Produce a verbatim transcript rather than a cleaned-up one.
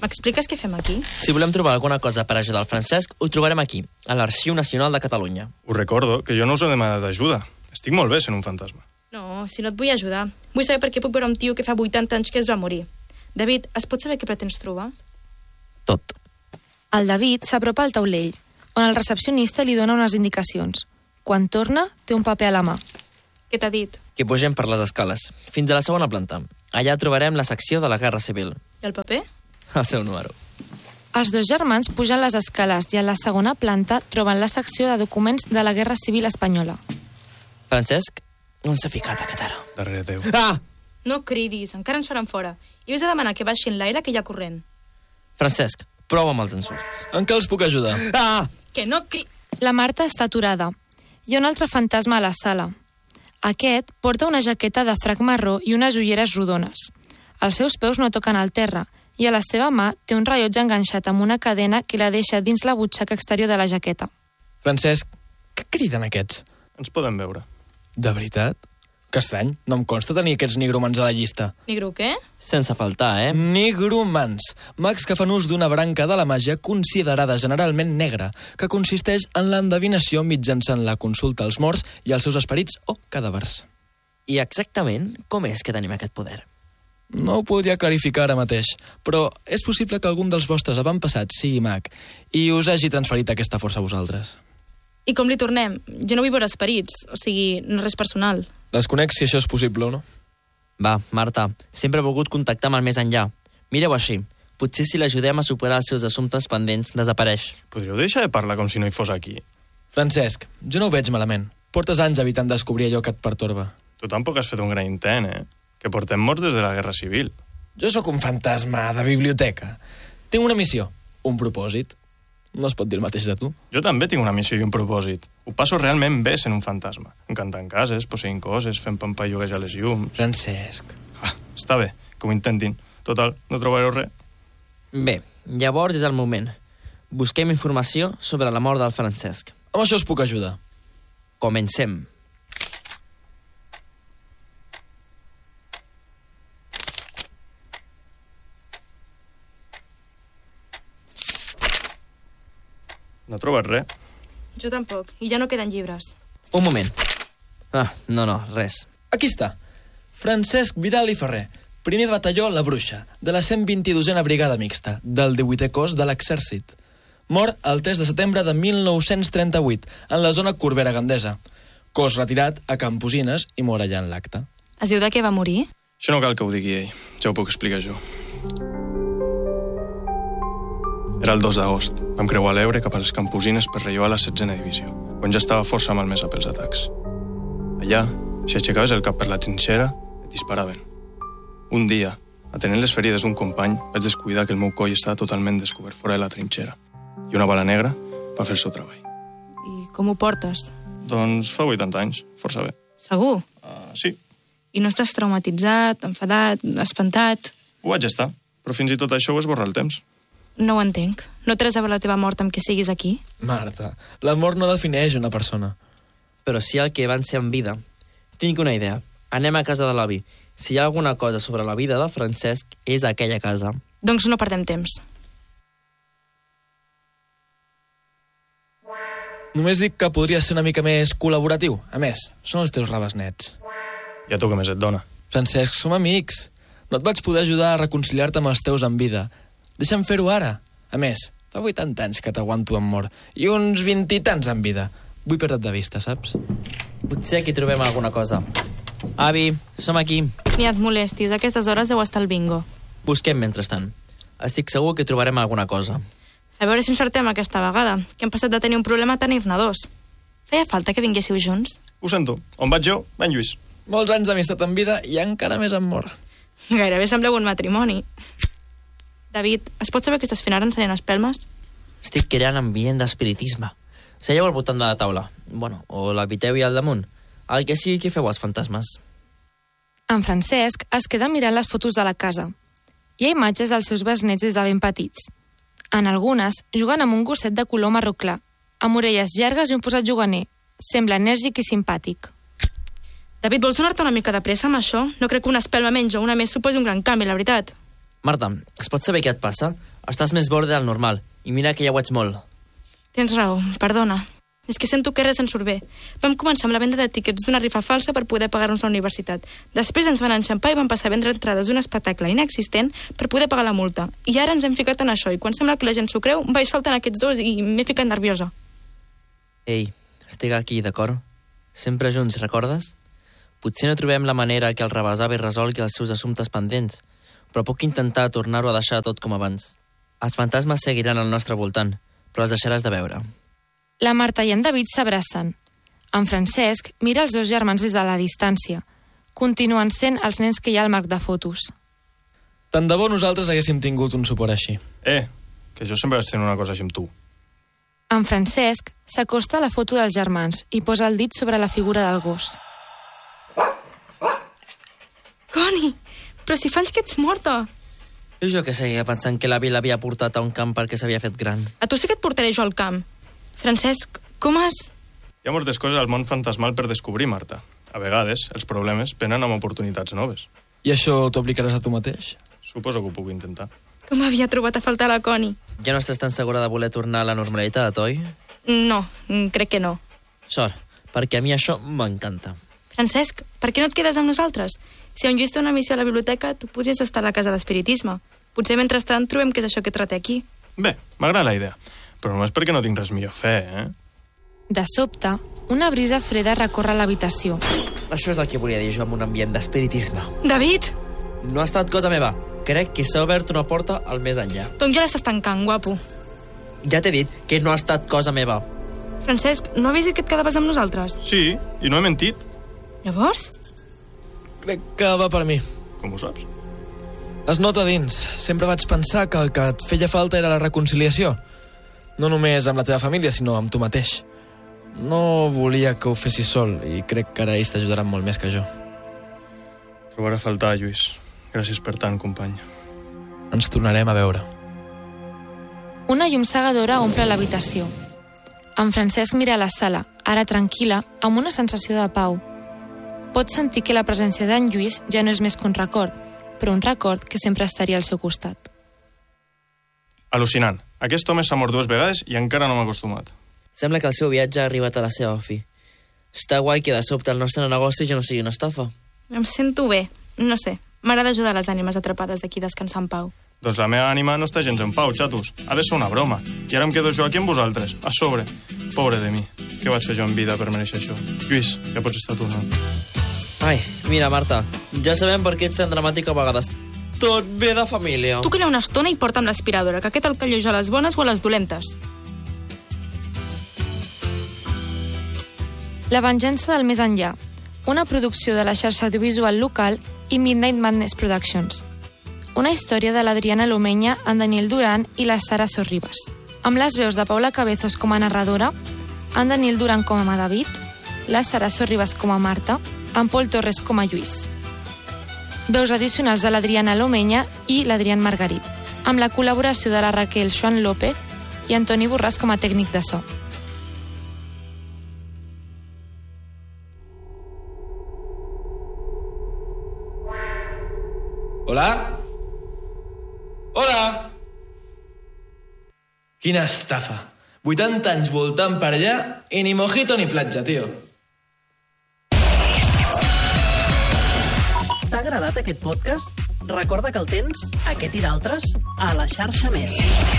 M'expliques què fem aquí? Si volem trobar alguna cosa per ajudar el Francesc, ho trobarem aquí, a l'Arxiu Nacional de Catalunya. Us recordo que jo no us he demanat ajuda. Estic molt bé sent un fantasma. No, si no et vull ajudar. Vull saber per què puc veure un tio que fa vuitanta anys que es va morir. David, es pot saber què pretens trobar? Tot. El David s'apropa al taulell, on el recepcionista li dona unes indicacions. Quan torna, té un paper a la mà. Què t'ha dit? Que pugem per les escales, fins a la segona planta. Allà trobarem la secció de la Guerra Civil. I el paper? El seu número. Els dos germans pugen les escales i a la segona planta troben la secció de documents de la Guerra Civil Espanyola. Francesc, on s'ha ficat aquest ara? Darrere teu. Ah! No cridis, encara ens faran fora. I vés a demanar que baixi en l'aire que hi ha corrent. Francesc, prova amb els ensurts. En què els puc ajudar? Ah! Que no cri... La Marta està aturada. Hi ha un altre fantasma a la sala. Aquest porta una jaqueta de frac marró i unes ulleres rodones. Els seus peus no toquen al terra i a la seva mà té un rellotge enganxat amb una cadena que la deixa dins la butxaca exterior de la jaqueta. Francesc, què criden aquests? Ens podem veure. De veritat? Que estrany, no em consta tenir aquests nigromans a la llista. Nigro què? Sense faltar, eh? Nigromans, mags que fan ús d'una branca de la màgia considerada generalment negra, que consisteix en l'endevinació mitjançant la consulta als morts i als seus esperits o cadàvers. I exactament com és que tenim aquest poder? No ho podria clarificar ara mateix, però és possible que algun dels vostres avantpassats sigui mag i us hagi transferit aquesta força a vosaltres. I com li tornem? Jo no vull veure esperits, o sigui, no res personal. Desconec si això és possible o no. Va, Marta, sempre he volgut contactar amb el més enllà. Mireu així, potser si l'ajudem a superar els seus assumptes pendents, desapareix. Podríeu deixar de parlar com si no hi fos aquí? Francesc, jo no ho veig malament. Portes anys evitant descobrir allò que et pertorba. Tu tampoc has fet un gran intent, eh? Que portem morts des de la Guerra Civil. Jo sóc un fantasma de biblioteca. Tinc una missió, un propòsit. No es pot dir el mateix de tu. Jo també tinc una missió i un propòsit. Ho passo realment bé sent un fantasma. Encantant cases, posseint coses, fent pampalluguejar les llums... Francesc... Ah, està bé, que ho intentin. Total, no trobareu res. Bé, llavors és el moment. Busquem informació sobre la mort del Francesc. Amb això us puc ajudar. Comencem. No trobes res? Jo tampoc, i ja no queden llibres. Un moment. Ah, no, no, res. Aquí està. Francesc Vidal i Ferrer, primer batalló La Bruixa, de la cent vint-i-dosena Brigada Mixta, del divuitè cos de l'Exèrcit. Mor el tres de setembre de mil nou-cents trenta-vuit, en la zona Corbera Gandesa. Cos retirat a Camposines i mor allà en l'acte. Es diu de què va morir? Això no cal que ho digui ell. Ja ho puc explicar jo. Era el dos d'agost. Vam creuar l'Ebre cap a les Camposines per relloar la setzena divisió, quan ja estava força malmesa pels atacs. Allà, si aixecaves el cap per la trinxera, et disparaven. Un dia, atenent les ferides d'un company, vaig descuidar que el meu coll estava totalment descobert fora de la trinxera, i una bala negra va fer el seu treball. I com ho portes? Doncs fa vuitanta anys, força bé. Segur? Uh, sí, I no estàs traumatitzat, enfadat, espantat? ho vaig estar, però fins i tot això ho esborra el temps. No ho entenc. No té res a veure la teva mort amb que siguis aquí? Marta, la mort no defineix una persona. Però sí el que van ser en vida. Tinc una idea. Anem a casa de l'avi. Si hi ha alguna cosa sobre la vida del Francesc, és a aquella casa. Doncs no perdem temps. Només dic que podria ser una mica més col·laboratiu. A més, són els teus raves nets. I a tu què més et dona? Francesc, som amics. No et vaig poder ajudar a reconciliar-te amb els teus en vida. Deixa'm fer-ho ara. A més, fa vuitanta anys que t'aguanto en mort i uns vint i tants en vida. Vull perdre't de vista, saps? Potser aquí trobem alguna cosa. Avi, som aquí. Ni et molestis, a aquestes hores deu estar el bingo. Busquem mentrestant. Estic segur que trobarem alguna cosa. A veure si encertem aquesta vegada, que hem passat de tenir un problema a tenir-ne dos. Feia falta que vinguéssiu junts? Ho sento. On vaig jo, va en Lluís. Molts anys d'amistat en vida i encara més en mort. Gairebé sembleu un matrimoni. David, es pot saber què estàs fent ara ensenyant espelmes? Estic creant ambient d'espiritisme. Seieu al voltant de la taula. Bueno, o l'habiteu i al damunt. El que sigui que feu els fantasmes. En Francesc es queda mirant les fotos de la casa. Hi ha imatges dels seus besnets des de ben petits. En algunes, juguen amb un gosset de color marró clar, amb orelles llargues i un posat juganer. Sembla enèrgic i simpàtic. David, vols donar-te una mica de pressa amb això? No crec que una espelma menys o una més suposi un gran canvi, la veritat. Marta, es pot saber què et passa? Estàs més borde del normal, i mira que ja ho ets molt. Tens raó, perdona. És que sento que res ens surt bé. Vam començar amb la venda de tíquets d'una rifa falsa per poder pagar-nos la universitat. Després ens van enxampar i van passar a vendre entrades d'un espectacle inexistent per poder pagar la multa. I ara ens hem ficat en això, i quan sembla que la gent s'ho creu, vaig saltant aquests dos i m'he ficat nerviosa. Ei, estic aquí, d'acord? Sempre junts, recordes? Potser no trobem la manera que el rebesavi resolgui els seus assumptes pendents, però puc intentar tornar-ho a deixar tot com abans. Els fantasmes seguiran al nostre voltant, però els deixaràs de veure. La Marta i en David s'abracen. En Francesc mira els dos germans des de la distància. Continuen sent els nens que hi ha al marc de fotos. Tant de bo nosaltres haguéssim tingut un suport així. Eh, que jo sempre vaig tenir una cosa així amb tu. En Francesc s'acosta a la foto dels germans i posa el dit sobre la figura del gos. Connie, però si fa anys que ets morta. I jo que seguia pensant que l'avi l'havia portat a un camp perquè s'havia fet gran. A tu sí que et portaré jo al camp. Francesc, com has... Hi ha moltes coses al món fantasmal per descobrir, Marta. A vegades, els problemes venen amb oportunitats noves. I això t'ho aplicaràs a tu mateix? Suposo que ho puc intentar. Com havia trobat a faltar la Connie? Ja no estàs tan segura de voler tornar a la normalitat, oi? No, crec que no. Sort, perquè a mi això m'encanta. Francesc, per què no et quedes amb nosaltres? Si en Lluís té una missió a la biblioteca, tu podries estar a la casa d'espiritisme. Potser mentrestant trobem què és això que et trata aquí. Bé, m'agrada la idea. Però només perquè no tinc res millor a fer, eh? De sobte, una brisa freda recorre l'habitació. Això és el que volia dir jo amb un ambient d'espiritisme. David! No ha estat cosa meva. Crec que s'ha obert una porta al més enllà. Doncs ja l'estàs tancant, guapo. Ja t'he dit que no ha estat cosa meva. Francesc, no havies dit que et quedaves amb nosaltres? Sí, i no he mentit. Llavors? Crec que va per mi. Com ho saps? Es nota dins. Sempre vaig pensar que el que et feia falta era la reconciliació. No només amb la teva família, sinó amb tu mateix. No volia que ho fessis sol i crec que ara ells t'ajudaran molt més que jo. Trobarà a faltar, Lluís. Gràcies per tant, company. Ens tornarem a veure. Una llum cegadora omple l'habitació. En Francesc mira la sala, ara tranquil·la, amb una sensació de pau. Pot sentir que la presència d'en Lluís ja no és més que un record, però un record que sempre estaria al seu costat. Al·lucinant. Aquest home s'ha mort dues vegades i encara no m'ha acostumat. Sembla que el seu viatge ha arribat a la seva fi. Està guai que de sobte el nostre negoci ja no sigui una estafa. Em sento bé. No sé. M'agrada ajudar les ànimes atrapades d'aquí descansar en pau. Doncs la meva ànima no està gens en pau, xatos. Ha de ser una broma. I ara em quedo jo aquí amb vosaltres, a sobre. Pobre de mi. Què vaig fer jo en vida per mereixer això? Lluís, ja pots estar tornant. Ai, mira, Marta, ja sabem per què ets tan dramàtica a vegades. Tot ve de família. Tu calla una estona i porta'm l'aspiradora, que aquest el callo jo a les bones o a les dolentes. La venjança del més enllà, una producció de la xarxa audiovisual local i Midnight Madness Productions. Una història de l'Adriana Lomenya, en Daniel Duran i la Sara Sorribas. Amb les veus de Paula Cabezos com a narradora, en Daniel Duran com a David, la Sara Sorribas com a Marta, en Pol Torres com a Lluís. Veus addicionals de l'Adriana Lomenya i l'Adrián Margarit, amb la col·laboració de la Raquel Joan López i Antoni Borràs com a tècnic de so. Hola? Hola? Quina estafa. vuitanta anys voltant per allà i ni mojito ni platja, tio. T'ha agradat aquest podcast? Recorda que el tens, aquest i d'altres, a la xarxa Més.